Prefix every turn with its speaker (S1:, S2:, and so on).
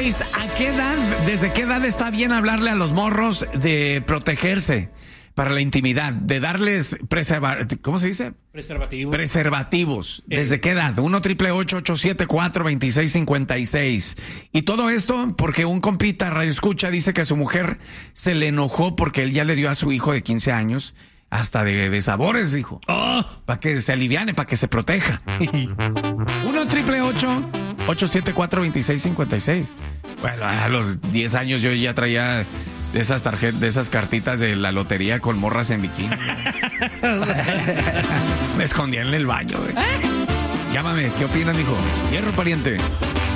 S1: Luis, desde qué edad está bien hablarle a los morros de protegerse para la intimidad, de darles ¿cómo se dice? Preservativos. ¿Desde qué edad? 1-888-874-2656. Y todo esto porque un compita radio escucha dice que su mujer se le enojó porque él ya le dio a su hijo de 15 años hasta de sabores, dijo. Para que se aliviane, para que se proteja. 1-888-874-2656. Bueno, a los 10 años yo ya traía de esas tarjetas, de esas cartitas de la lotería con morras en bikini. Me escondía en el baño, güey. Llámame, ¿qué opinas, mijo? Hierro pariente.